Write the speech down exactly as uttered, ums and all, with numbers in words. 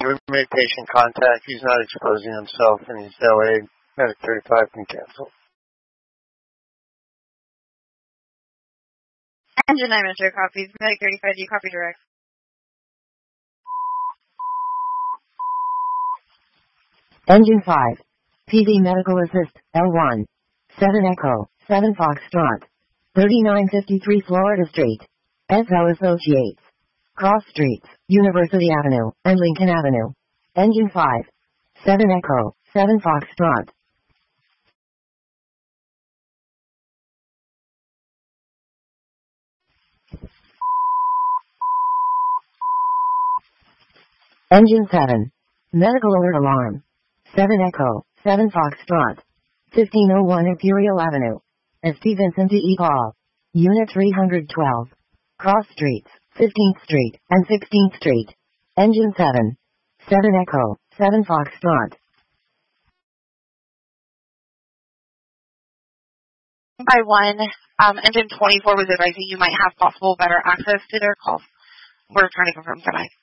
We made patient contact. He's not exposing himself, and he's that way. Medic thirty-five can cancel. Engine nine Metro copies. Medic thirty-five, do you copy direct? Engine five. P V Medical Assist, L one. seven Echo, seven Foxtrot. thirty-nine fifty-three Florida Street. S L Associates. Cross Streets, University Avenue, and Lincoln Avenue. Engine five. seven Echo, seven Foxtrot. Engine seven. Medical alert alarm. seven Echo, seven Foxtrot. fifteen oh one Imperial Avenue. S T Vincent E. Paul. Unit three twelve. Cross Streets, fifteenth Street, and sixteenth Street. Engine seven. seven Echo, seven Foxtrot. By one, um, Engine twenty-four was advising you might have possible better access to their calls. We're trying to confirm tonight.